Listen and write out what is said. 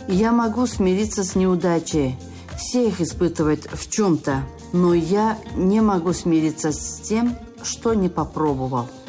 Я могу смириться с неудачей. Все их испытывают в чем-то. Но я не могу смириться с тем, что не попробовал.